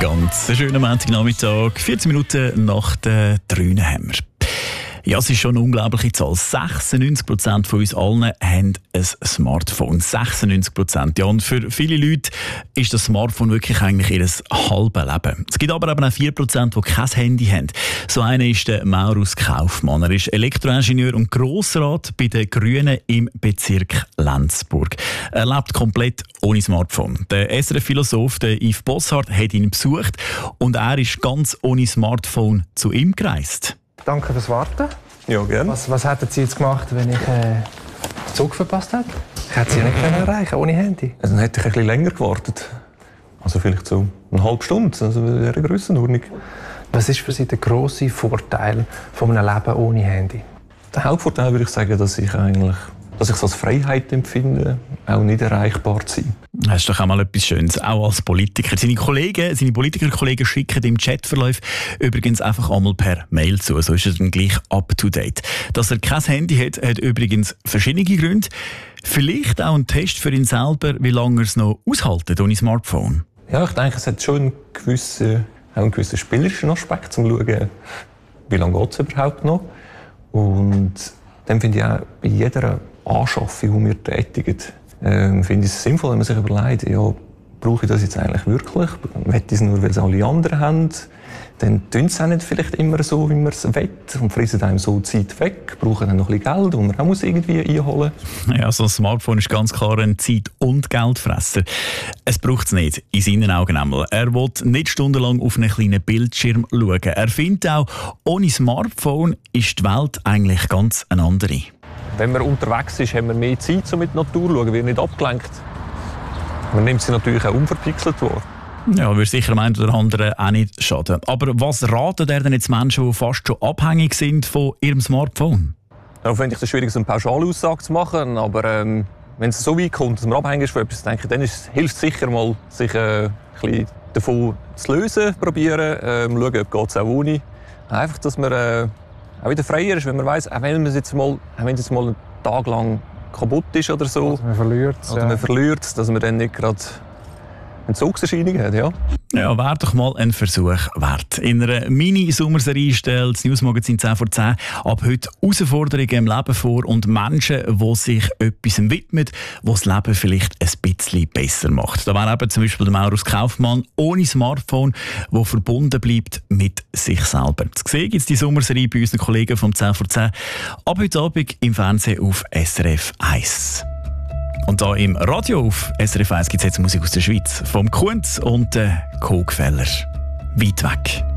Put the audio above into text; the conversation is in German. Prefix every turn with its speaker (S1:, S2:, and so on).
S1: Ganz einen schönen Montagnachmittag. 14 Minuten nach der 3 haben wir. Ja, es ist schon eine unglaubliche Zahl. 96% von uns allen haben ein Smartphone. 96%. Ja, und für viele Leute ist das Smartphone wirklich eigentlich ihr halbes Leben. Es gibt aber eben auch 4%, die kein Handy haben. So einer ist der Maurus Kaufmann. Er ist Elektroingenieur und Grossrat bei den Grünen im Bezirk Lenzburg. Er lebt komplett ohne Smartphone. Der SRF-Philosoph, der Yves Bossart, hat ihn besucht und er ist ganz ohne Smartphone zu ihm gereist.
S2: Danke fürs Warten.
S3: Ja, gerne.
S2: Was hätten Sie jetzt gemacht, wenn ich den Zug verpasst hätte? Ich hätte Sie nicht erreichen ohne Handy.
S3: Also, dann hätte ich ein bisschen länger gewartet. Also vielleicht so eine halbe Stunde, also in dieser Grössenordnung.
S2: Was ist für Sie der grosse Vorteil von einem Leben ohne Handy?
S3: Der Hauptvorteil würde ich sagen, dass ich es als Freiheit empfinde, auch nicht erreichbar zu sein.
S1: Das ist doch auch mal etwas Schönes, auch als Politiker. Seine Politikerkollegen schicken im Chatverlauf übrigens einfach einmal per Mail zu. So ist er dann gleich up to date. Dass er kein Handy hat, hat übrigens verschiedene Gründe. Vielleicht auch ein Test für ihn selber, wie lange er es noch aushaltet ohne Smartphone.
S3: Ja, ich denke, es hat schon einen gewissen spielerischen Aspekt, um zu schauen, wie lange geht es überhaupt noch. Und dann finde ich auch bei jeder Anschaffung, die wir tätigen, finde ich es sinnvoll, wenn man sich überlegt, ja, brauche ich das jetzt eigentlich wirklich? Will ich es nur, weil es alle anderen haben? Dann tun sie es auch nicht vielleicht immer so, wie man es will und fressen einem so Zeit weg, brauchen dann noch ein bisschen Geld, das man auch irgendwie einholen muss.
S1: Ja, so ein Smartphone ist ganz klar ein Zeit- und Geldfresser. Es braucht es nicht, in seinen Augen einmal. Er will nicht stundenlang auf einen kleinen Bildschirm schauen. Er findet auch, ohne Smartphone ist die Welt eigentlich ganz eine andere.
S3: Wenn man unterwegs ist, haben wir mehr Zeit, um mit der Natur zu schauen, wird nicht abgelenkt. Man nimmt sie natürlich auch unverpixelt wahr.
S1: Ja, würde sicher dem einen oder anderen auch nicht schaden. Aber was raten denn jetzt Menschen, die fast schon abhängig sind von ihrem Smartphone?
S3: Ja, finde ich es schwierig, so eine Pauschalaussage zu machen. Aber wenn es so weit kommt, dass man abhängig ist von etwas, denke ich, dann hilft es sicher mal, sich ein bisschen davon zu lösen, probieren, schauen, ob es auch ohne. Einfach, dass man auch wieder freier ist, wenn man weiss, auch wenn es jetzt mal einen Tag lang kaputt ist oder so.
S2: Also man verliert es.
S3: Dass man dann nicht gerade Entzugserscheinungen hat, ja.
S1: Ja, wäre doch mal ein Versuch wert. In einer Mini-Sommerserie stellt das Newsmagazin 10 vor 10 ab heute Herausforderungen im Leben vor und Menschen, die sich etwas widmen, was das Leben vielleicht ein bisschen besser macht. Da wäre eben zum Beispiel der Maurus Kaufmann ohne Smartphone, der verbunden bleibt mit sich selber. Zu sehen gibt es die Sommerserie bei unseren Kollegen vom 10 vor 10 ab heute Abend im Fernsehen auf SRF 1. Und da im Radio auf SRF 1 gibt es jetzt Musik aus der Schweiz. Vom Kunz und den Kogfeller. Weit weg.